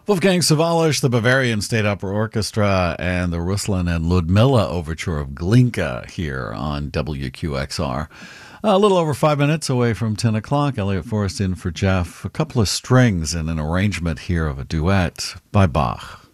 Wolfgang Sawallisch, the Bavarian State Opera Orchestra, and the Ruslan and Ludmilla Overture of Glinka here on WQXR. A little over 5 minutes away from 10 o'clock. Elliot Forrest in for Jeff. A couple of strings and an arrangement here of a duet by Bach.